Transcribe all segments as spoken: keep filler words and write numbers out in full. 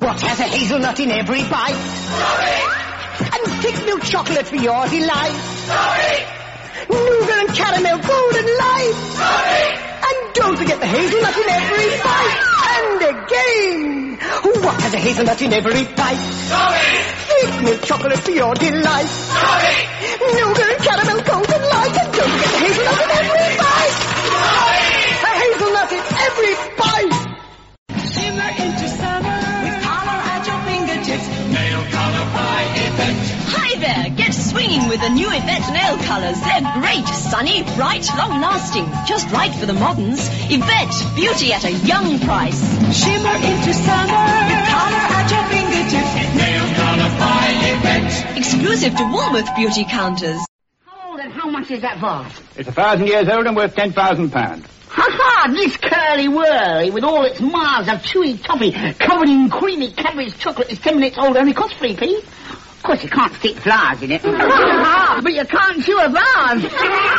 What has a hazelnut in every bite? Sorry! And thick milk chocolate for your delight. Sorry! Nougat and caramel golden light. Sorry! And don't forget the hazelnut in every bite. And again. What has a hazelnut in every bite? Sorry! Thick milk chocolate for your delight. Sorry! Nougat and caramel golden light. And don't forget the hazelnut in every bite. Sorry! A hazelnut in every bite. Shimmer into summer with color at your fingertips. Nail color by Yvette. Hi there, get swinging with the new Yvette nail colours. They're great, sunny, bright, long-lasting, just right for the moderns. Yvette, beauty at a young price. Shimmer into summer with color at your fingertips. Nail color by Yvette. Exclusive to Woolworth beauty counters. How old and how much is that vase? It's a thousand years old and worth ten thousand pounds. Ha ha! This curly-whirly with all its miles of chewy toffee covered in creamy Cadbury's chocolate is ten minutes old, only costs three p. Of course, you can't stick flowers in it. But you can't chew a vase.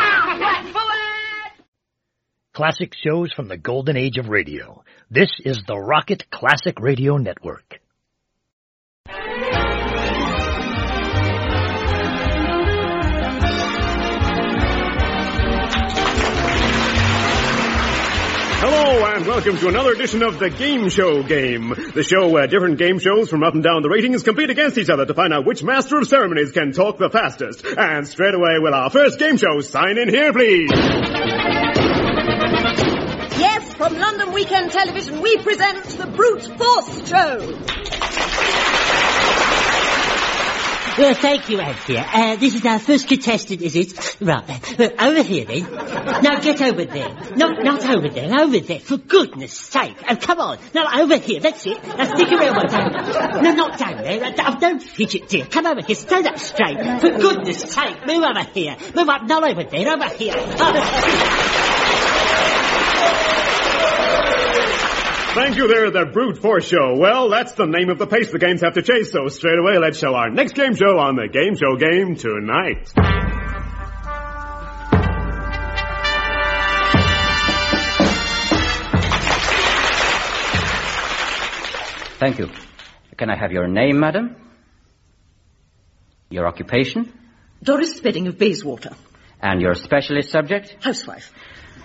Classic shows from the golden age of radio. This is the Rocket Classic Radio Network. Hello and welcome to another edition of the Game Show Game, the show where different game shows from up and down the ratings compete against each other to find out which master of ceremonies can talk the fastest. And straight away with our first game show, sign in here please. Yes, from London Weekend Television we present the Brute Force Show. Well, thank you, Anthea. Uh, this is our first contestant, is it? Right, uh, over here, then. No, get over there. No, not over there, over there, for goodness sake. Oh, come on. No, over here, that's it. Now, stick around one time. No, not down there. Oh, don't fidget, dear. Come over here, stand up straight. For goodness sake, move over here. Move up, not over there, over here. Thank you there, the Brute Force Show. Well, that's the name of the pace the games have to chase, so straight away let's show our next game show on the Game Show Game tonight. Thank you. Can I have your name, madam? Your occupation? Doris Spedding of Bayswater. And your specialist subject? Housewife.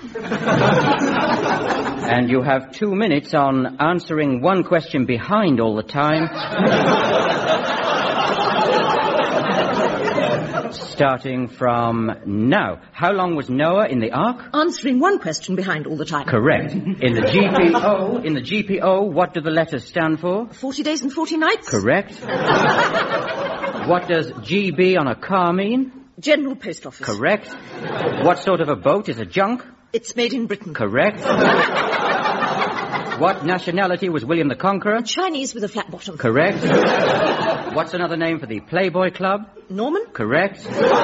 And you have two minutes on answering one question behind all the time. Starting from now. How long was Noah in the ark? Answering one question behind all the time. Correct. In the G P O, in the G P O, what do the letters stand for? Forty days and forty nights. Correct. What does G B on a car mean? General Post Office. Correct. What sort of a boat is a junk? It's made in Britain. Correct. What nationality was William the Conqueror? Chinese with a flat bottom. Correct. What's another name for the Playboy Club? Norman. Correct.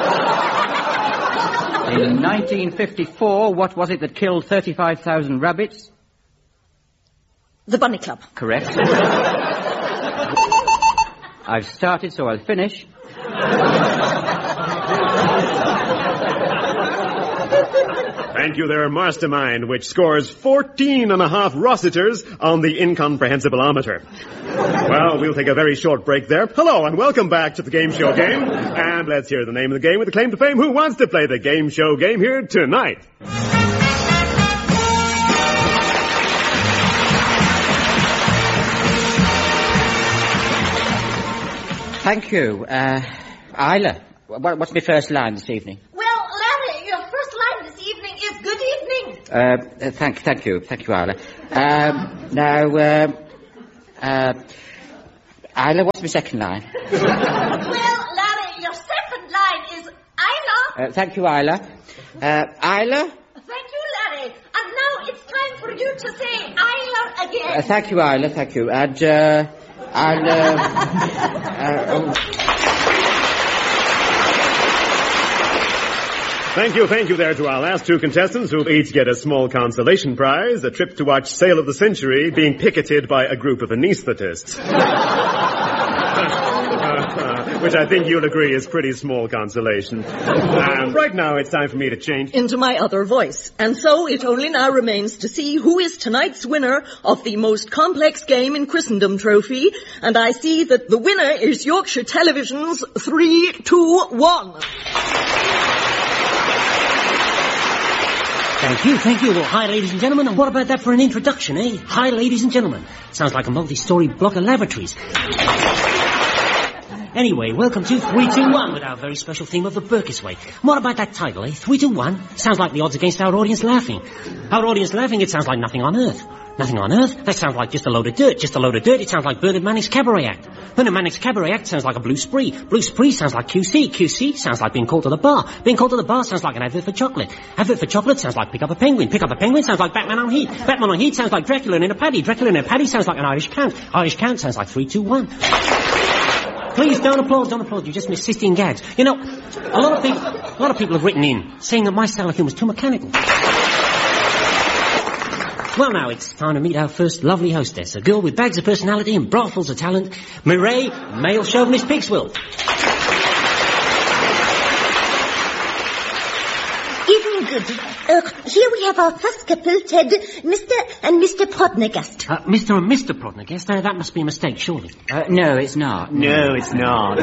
In nineteen fifty-four, what was it that killed thirty-five thousand rabbits? The Bunny Club. Correct. I've started, so I'll finish. Thank you there, Mastermind, which scores fourteen and a half Rossiters on the incomprehensible-ometer. Well, we'll take a very short break there. Hello, and welcome back to the Game Show Game. And let's hear the name of the game with the claim to fame. Who wants to play the Game Show Game here tonight? Thank you. Uh, Isla, what's my first line this evening? Well, Larry, your first line this evening is good evening. Uh, uh thank, thank you, thank you, Isla. Um, now, uh, uh, Isla, what's my second line? Well, Larry, your second line is Isla. Uh, thank you, Isla. Uh, Isla? Thank you, Larry. And now it's time for you to say Isla again. Uh, thank you, Isla, thank you. And, uh, I'll, uh, uh, oh. Thank you, thank you there to our last two contestants who each get a small consolation prize, a trip to watch Sale of the Century being picketed by a group of anaesthetists. uh, uh, which I think you'll agree is pretty small consolation. Um, right now, it's time for me to change into my other voice. And so it only now remains to see who is tonight's winner of the most complex game in Christendom trophy. And I see that the winner is Yorkshire Television's three two one. Thank you, thank you. Well, hi, ladies and gentlemen. And what about that for an introduction, eh? Hi, ladies and gentlemen. Sounds like a multi-story block of lavatories. Anyway, welcome to three two one with our very special theme of the Burkiss Way. What about that title, eh? three two one? Sounds like the odds against our audience laughing. Our audience laughing, it sounds like nothing on earth. Nothing on earth? That sounds like just a load of dirt. Just a load of dirt, it sounds like Bernard Manning's Cabaret Act. Bernard Manning's Cabaret Act sounds like a blue spree. Blue spree sounds like Q C. Q C sounds like being called to the bar. Being called to the bar sounds like an advert for chocolate. Advert for chocolate sounds like pick up a penguin. Pick up a penguin sounds like Batman on heat. Batman on heat sounds like Dracula in a paddy. Dracula in a paddy sounds like an Irish count. Irish count sounds like three two one. Please don't applaud, don't applaud. You just missed Sistine Gags. You know, a lot of people, a lot of people have written in saying that my style of humour is too mechanical. Well, now it's time to meet our first lovely hostess, a girl with bags of personality and brothels of talent, Mireille, male chauvinist Pigswill. Evening good. Uh, here we have our first couple, Ted, Mister and Mister Prodnergast. Uh, Mister and Mister Prodnergast? Uh, that must be a mistake, surely. Uh, no, it's not. No, it's not.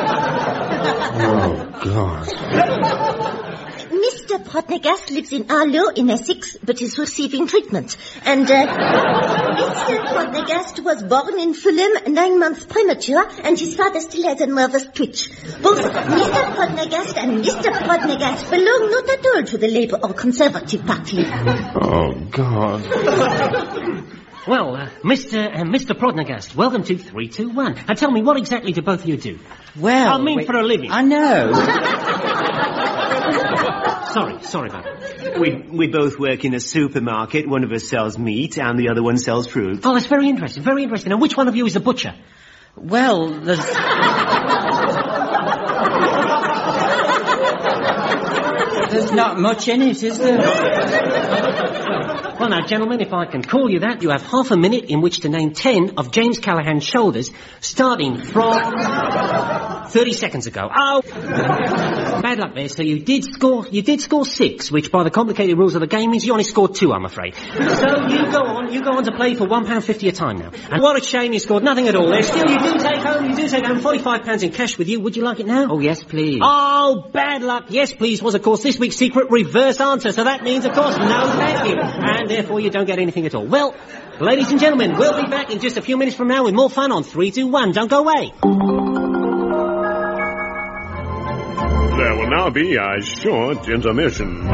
Oh, God. Mister Prodnergast lives in Arlo in Essex, but is receiving treatment. And, uh, Mister Prodnergast was born in Fulham nine months premature, and his father still has a nervous twitch. Both Mister Prodnergast and Mister Prodnergast belong not at all to the Labour or Conservative Party. Oh, God. Well, uh, Mister and Mister Prodnergast, welcome to three two one. And tell me, what exactly do both of you do? Well... I mean we, for a living. I know. Sorry, sorry about it. We we both work in a supermarket. One of us sells meat and the other one sells fruit. Oh, that's very interesting, very interesting. And which one of you is the butcher? Well, there's... there's not much in it, is there? Well, now, gentlemen, if I can call you that, you have half a minute in which to name ten of James Callaghan's shoulders, starting from thirty seconds ago. Oh! Bad luck there. So you did score, you did score six, which by the complicated rules of the game means you only scored two, I'm afraid. So you go on, you go on to play for one pound fifty a time now. And what a shame you scored nothing at all there. Still, you do take home, you do take home forty-five pounds in cash with you. Would you like it now? Oh, yes, please. Oh, bad luck. Yes, please was, of course, this week's secret reverse answer. So that means, of course, no thank you. And therefore you don't get anything at all. Well, ladies and gentlemen, we'll be back in just a few minutes from now with more fun on three two one. Don't go away. There will now be a short intermission.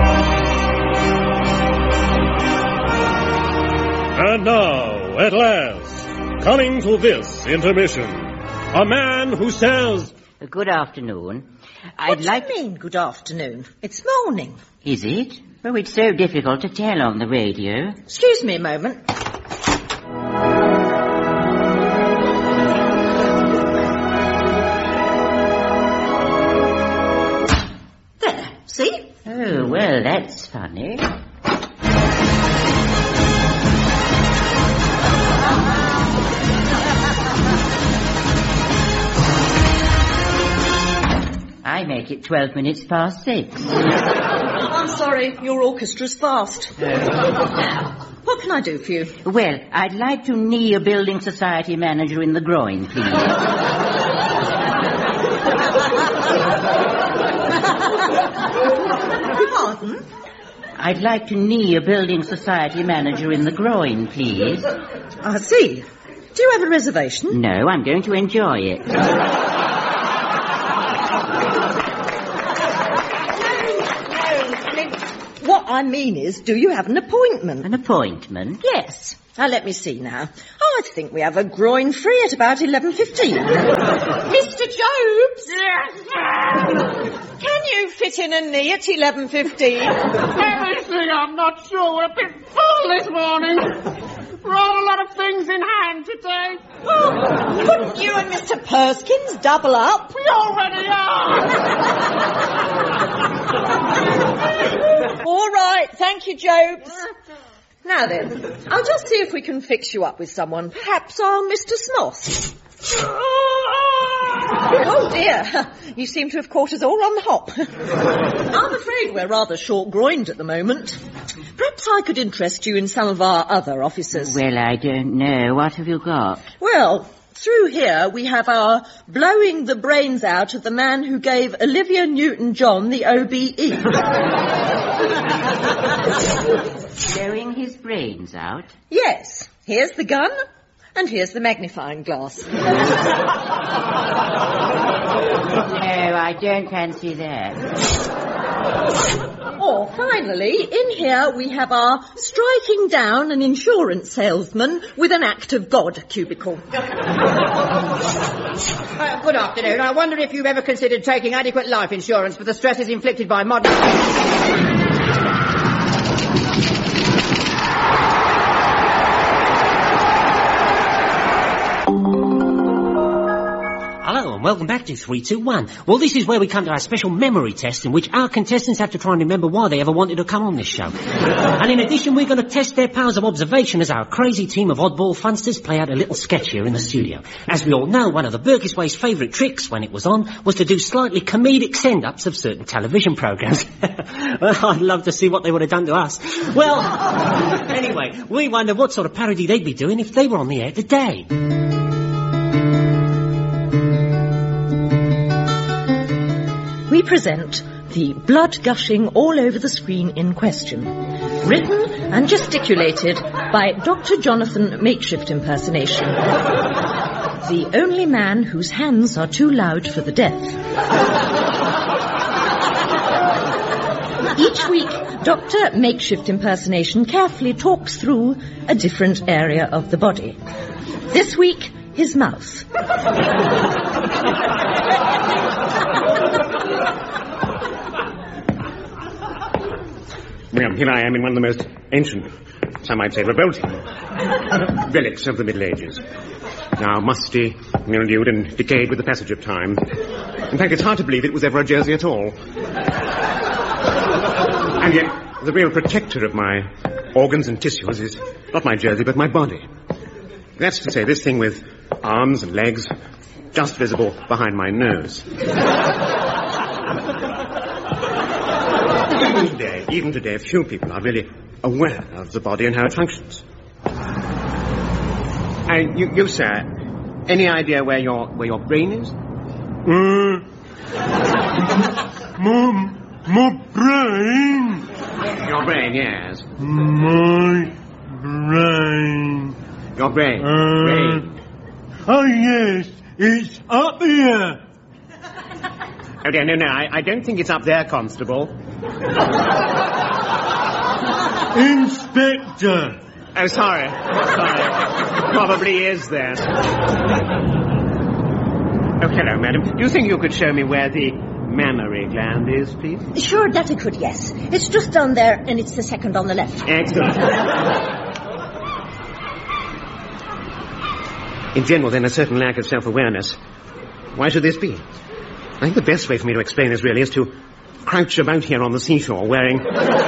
And now, at last, coming to this intermission, a man who says... Good afternoon. I'd I'd like... like... do you mean, good afternoon? It's morning. Is it? Oh, it's so difficult to tell on the radio. Excuse me a moment. There, see? Oh, well, that's funny. I make it twelve minutes past six. I'm sorry, your orchestra's fast. What can I do for you? Well, I'd like to knee a building society manager in the groin, please. Pardon? I'd like to knee a building society manager in the groin, please. I see. Do you have a reservation? No, I'm going to enjoy it. What I mean is, do you have an appointment? An appointment? Yes. Now, let me see now. Oh, I think we have a groin free at about eleven fifteen. Mister Jobs! Can you fit in a knee at eleven fifteen? Everything, I'm not sure. We're a bit full this morning. Rather a lot of things in hand today. Well, couldn't you and Mister Perskins double up? We already are! All right, thank you, Jobs. Now then, I'll just see if we can fix you up with someone. Perhaps our Mister Snoss. Oh, dear. You seem to have caught us all on the hop. I'm afraid we're rather short-groined at the moment. Perhaps I could interest you in some of our other officers. Well, I don't know. What have you got? Well, through here we have our blowing the brains out of the man who gave Olivia Newton-John the O B E. Blowing his brains out? Yes. Here's the gun, and here's the magnifying glass. No, I don't fancy that. Or, finally, in here we have our striking down an insurance salesman with an act of God cubicle. Uh, good afternoon. I wonder if you've ever considered taking adequate life insurance for the stresses inflicted by modern... Hello and welcome back to three two one. Well, this is where we come to our special memory test in which our contestants have to try and remember why they ever wanted to come on this show. And in addition, we're going to test their powers of observation as our crazy team of oddball funsters play out a little sketch here in the studio. As we all know, one of the Burkisway's favourite tricks when it was on was to do slightly comedic send-ups of certain television programmes. Well, I'd love to see what they would have done to us. Well, anyway, we wonder what sort of parody they'd be doing if they were on the air today. We present the blood gushing all over the screen in question, written and gesticulated by Doctor Jonathan Makeshift Impersonation, the only man whose hands are too loud for the deaf. Each week, Doctor Makeshift Impersonation carefully talks through a different area of the body. This week, his mouth. Well, here I am in one of the most ancient, some might say revolting, relics of the Middle Ages. Now musty, mildewed and decayed with the passage of time. In fact, it's hard to believe it was ever a jersey at all. And yet, the real protector of my organs and tissues is not my jersey, but my body. That's to say, this thing with arms and legs, just visible behind my nose. Even today, even today, few people are really aware of the body and how it functions. And you, you sir, any idea where your where your brain is? Uh, my, my brain? Your brain, yes. My brain. Your brain. Uh, brain. Oh, yes, it's up here. Oh, dear, no, no, I, I don't think it's up there, Constable. Inspector. Oh, sorry. Sorry. Probably is there. Oh, hello, madam. Do you think you could show me where the mammary gland is, please? Sure, that I could, yes. It's just down there, and it's the second on the left. Excellent. In general, then, a certain lack of self-awareness. Why should this be? I think the best way for me to explain this, really, is to crouch about here on the seashore, wearing...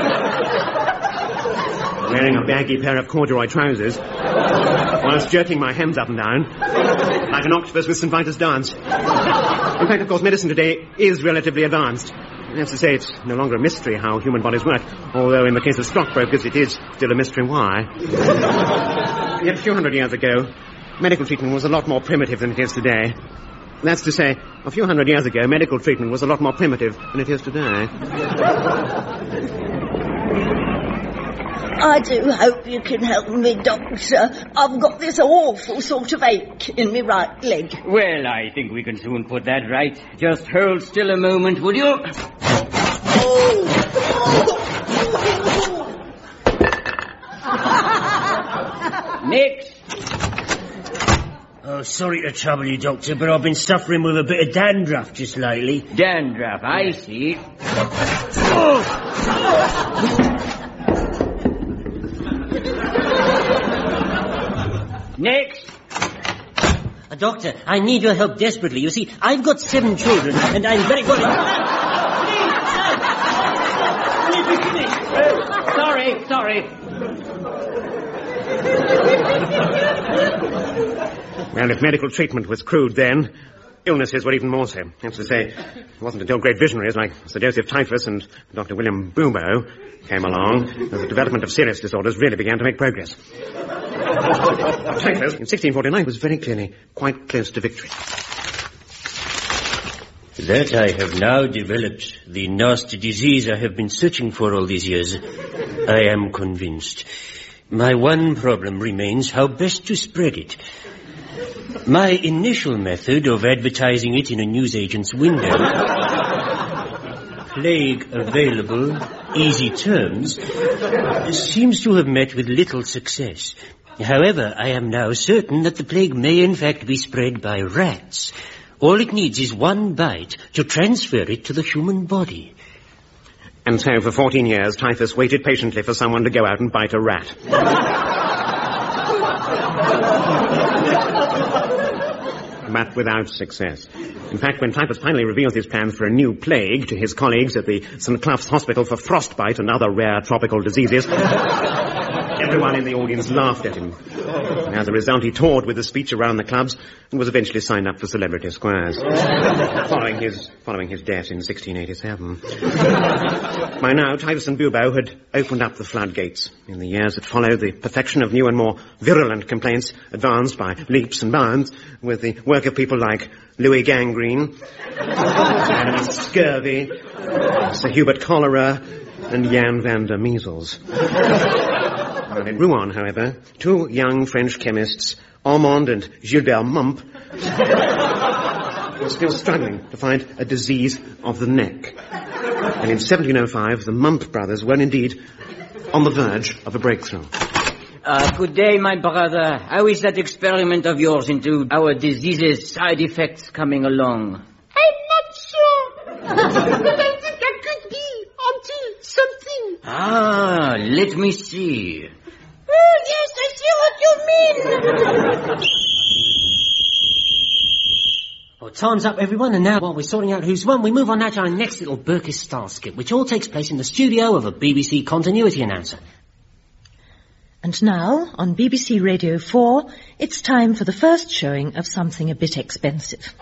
wearing a baggy pair of corduroy trousers, whilst jerking my hands up and down, like an octopus with Saint Vitus dance. In fact, of course, medicine today is relatively advanced. That's to say, it's no longer a mystery how human bodies work, although in the case of stockbrokers, it is still a mystery why. Yet a few hundred years ago, medical treatment was a lot more primitive than it is today. That's to say, a few hundred years ago, medical treatment was a lot more primitive than it is today. I do hope you can help me, Doctor. I've got this awful sort of ache in my right leg. Well, I think we can soon put that right. Just hold still a moment, would you? Oh! Next. Oh, sorry to trouble you, Doctor, but I've been suffering with a bit of dandruff just lately. Dandruff, I see. Oh! Next. Uh, doctor, I need your help desperately. You see, I've got seven children, and I'm very worried. uh, sorry, sorry. Well, if medical treatment was crude then, illnesses were even more so. That's to say, it wasn't until great visionaries like Sir Joseph Typhus and Doctor William Bubo came along that the development of serious disorders really began to make progress. Typhus, in sixteen forty-nine, was very clearly quite close to victory. That I have now developed the nasty disease I have been searching for all these years, I am convinced. My one problem remains how best to spread it. My initial method of advertising it in a newsagent's window, plague available, easy terms, seems to have met with little success. However, I am now certain that the plague may in fact be spread by rats. All it needs is one bite to transfer it to the human body. And so for fourteen years, Typhus waited patiently for someone to go out and bite a rat. But without success. In fact, when Typhus finally revealed his plans for a new plague to his colleagues at the Saint Clough's Hospital for Frostbite and other rare tropical diseases, everyone in the audience laughed at him. And as a result, he toured with the speech around the clubs and was eventually signed up for Celebrity Squares, following his following his death in sixteen eighty-seven. By now, Typhus and Bubo had opened up the floodgates. In the years that followed, the perfection of new and more virulent complaints advanced by leaps and bounds, with the work of people like Louis Gangrene, and Scurvy, Sir Hubert Cholera, and Jan van der Measles. Well, in Rouen, however, two young French chemists, Armand and Gilbert Mump, were still struggling to find a disease of the neck. And in seventeen oh five, the Mump brothers were indeed on the verge of a breakthrough. Uh, good day, my brother. How is that experiment of yours into our disease's side effects coming along? I'm not sure. But I think I could be until something. Ah, let me see. Oh, yes, I see what you mean. Well, time's up, everyone, and now, while we're sorting out who's won, we move on now to our next little Burkiss style skit, which all takes place in the studio of a B B C continuity announcer. And now, on B B C Radio four, it's time for the first showing of something a bit expensive.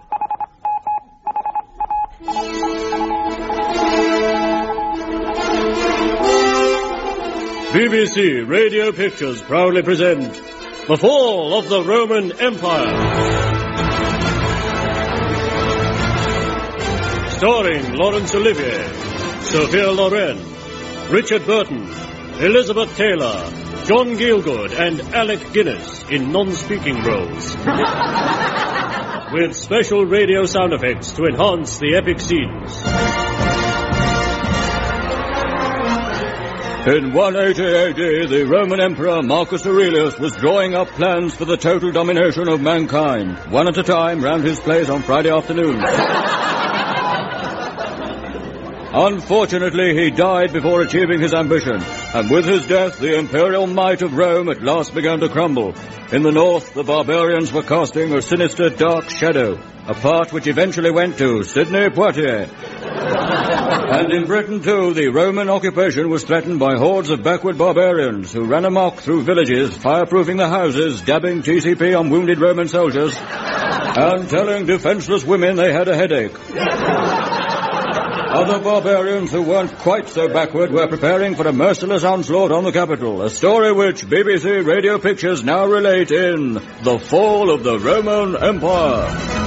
B B C Radio Pictures proudly present The Fall of the Roman Empire. Starring Laurence Olivier, Sophia Loren, Richard Burton, Elizabeth Taylor, John Gielgud and Alec Guinness in non-speaking roles. With special radio sound effects to enhance the epic scenes. In one eighty A D, the Roman Emperor Marcus Aurelius was drawing up plans for the total domination of mankind, one at a time round his place on Friday afternoons. Unfortunately, he died before achieving his ambition, and with his death, the imperial might of Rome at last began to crumble. In the north, the barbarians were casting a sinister dark shadow, a part which eventually went to Sidney Poitier. And in Britain, too, the Roman occupation was threatened by hordes of backward barbarians who ran amok through villages, fireproofing the houses, dabbing T C P on wounded Roman soldiers, and telling defenseless women they had a headache. Other barbarians who weren't quite so backward were preparing for a merciless onslaught on the capital, a story which B B C Radio Pictures now relate in The Fall of the Roman Empire.